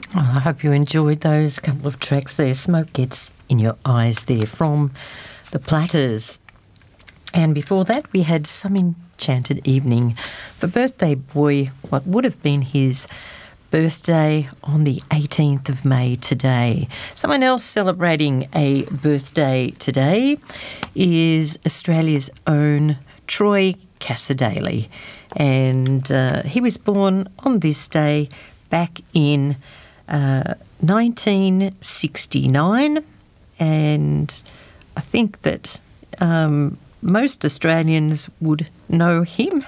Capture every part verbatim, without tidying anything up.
Oh, I hope you enjoyed those couple of tracks there. Smoke Gets in Your Eyes there from the Platters. And before that, we had Some Enchanted Evening for birthday boy, what would have been his birthday on the eighteenth of May today. Someone else celebrating a birthday today is Australia's own Troy Cassar-Daley. And uh, he was born on this day back in uh, nineteen sixty-nine. And I think that um, most Australians would know him.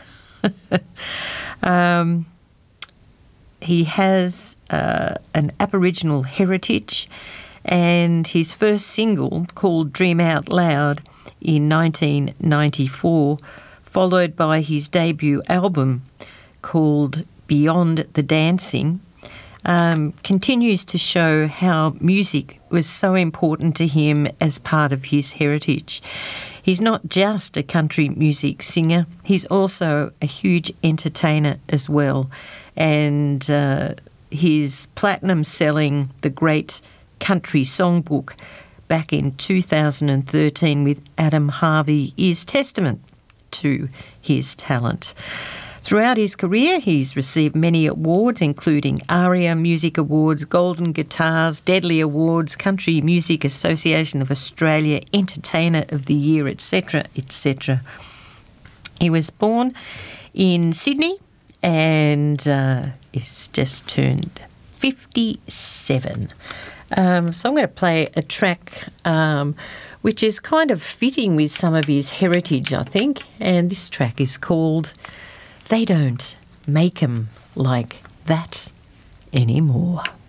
um, he has uh, an Aboriginal heritage, and his first single, called Dream Out Loud, in nineteen ninety-four, followed by his debut album called Beyond the Dancing, um, continues to show how music was so important to him as part of his heritage. He's not just a country music singer, he's also a huge entertainer as well. And uh, his platinum-selling The Great Country Songbook back in two thousand thirteen with Adam Harvey is testament to his talent. Throughout his career, he's received many awards, including ARIA Music Awards, Golden Guitars, Deadly Awards, Country Music Association of Australia, Entertainer of the Year, et cetera, et cetera. He was born in Sydney and uh, is just turned fifty-seven. Um, so I'm going to play a track um, which is kind of fitting with some of his heritage, I think. And this track is called They Don't Make 'Em Like That Anymore.